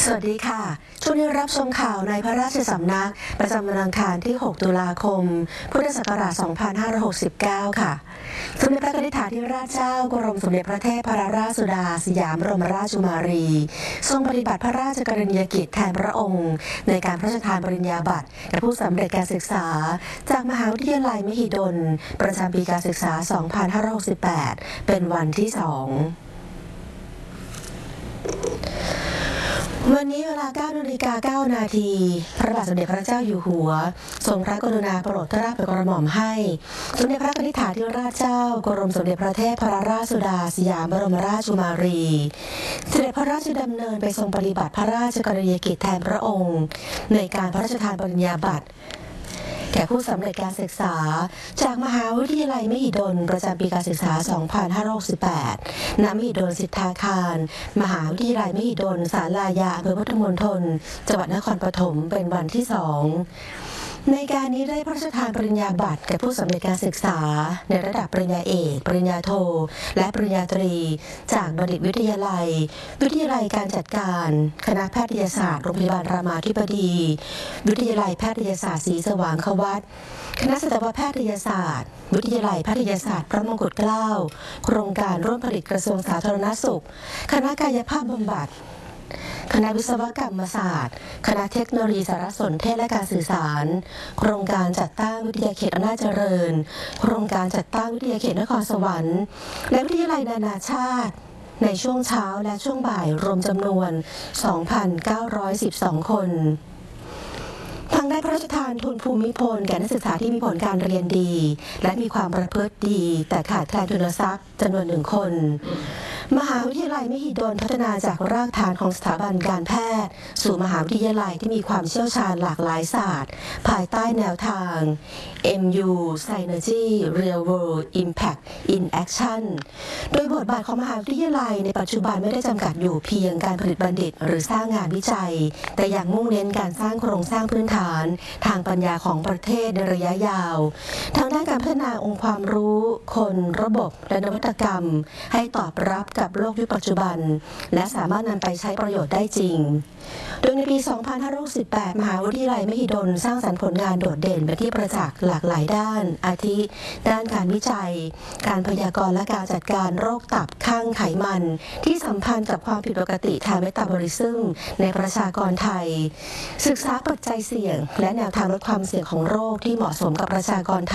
สวัสดีค่ะช่วงนี้รับชมข่าวในพระราชสำนักประจำวันอังคารที่ 6 ตุลาคม พุทธศักราช 2569 ค่ะสมเด็จพระนิธิธิราชเจ้ากรมสมเด็จพระเทพรัตนราชสุดาสยามบรมราชกุมารีทรงปฏิบัติพระราชกรณียกิจแทนพระองค์ในการพระราชทานปริญญาบัตรแก่ผู้สำเร็จการศึกษาจากมหาวิทยาลัยมหิดลประจำปีการศึกษา 2568 เป็นวันที่ 2วันนี้เวลา 9:09 นาทีพระบาทสมเด็จพระเจ้าอยู่หัวทรงพระกรุณาโปรดเกล้าโปรดกระหม่อมให้สมเด็จพระนิธิธิราชเจ้ากรมสมเด็จพระเทพรัตนราชสุดาสยามบรมราชกุมารีเสด็จพระราชดำเนินไปทรงปฏิบัติพระราชกรณียกิจแทนพระองค์ในการพระราชทานปริญญาบัตรแก่ผู้สำเร็จการศึกษาจากมหาวิทยาลัยมหิดลประจำปีการศึกษา 2568 ณ มหิดลสิทธาคารมหาวิทยาลัยมหิดลศาลายาอำเภอพุทธมณฑลจังหวัดนครปฐมเป็นวันที่ 2ในการนี้ได้พระราชทานปริญญาบัตรแก่ผู้สำเร็จการศึกษาในระดับปริญญาเอกปริญญาโทและปริญญาตรีจากบัณฑิตวิทยาลัยวิทยาลัยการจัดการคณะแพทยศาสตร์โรงพยาบาลรามาธิบดีวิทยาลัยแพทยศาสตร์ศรีสว่างควัตรคณะสัตวแพทยศาสตร์วิทยาลัยแพทยศาสตร์พระมงกุฎเกล้าโครงการร่วมผลิตกระทรวงสาธารณสุขคณะกายภาพบำบัดคณะวิศวกรรมศาสตร์คณะเทคโนโลยีสารสนเทศและการสื่อสารโครงการจัดตั้งวิทยาเขตอำนาจเจริญโครงการจัดตั้งวิทยาเขตนครสวรรค์และวิทยาลัยนานาชาติในช่วงเช้าและช่วงบ่ายรวมจำนวน 2,912 คนทางได้พระราชทานทุนภูมิพลแก่นักศึกษาที่มีผลการเรียนดีและมีความประพฤติดีแต่ขาดแคลนทุนทรัพย์จำนวน 1 คนมหาวิทยาลัยมหิดลพัฒนาจากรากฐานของสถาบันการแพทย์สู่มหาวิทยาลัยที่มีความเชี่ยวชาญหลากหลายศาสตร์ภายใต้แนวทาง MU Synergy Real World Impact in Action โดยบทบาทของมหาวิทยาลัยในปัจจุบันไม่ได้จำกัดอยู่เพียงการผลิตบัณฑิตหรือสร้างงานวิจัยแต่ยังมุ่งเน้นการสร้างโครงสร้างพื้นฐานทางปัญญาของประเทศในระยะยาวทางด้านการพัฒนาองค์ความรู้คนระบบและนวัตกรรมให้ตอบรับกับโลกยุคปัจจุบันและสามารถนำไปใช้ประโยชน์ได้จริงโดยในปี 2568 มหาวิทยาลัยมหิดลสร้างสรรค์ผลงานโดดเด่นเป็นที่ประจักษ์หลากหลายด้านอาทิด้านการวิจัยการพยากรณ์และการจัดการโรคตับข้างไขมันที่สัมพันธ์กับความผิดปกติทางเมตาบอลิซึมในประชากรไทยศึกษาปัจจัยเสี่ยงและแนวทางลดความเสี่ยงของโรคที่เหมาะสมกับประชากรไทย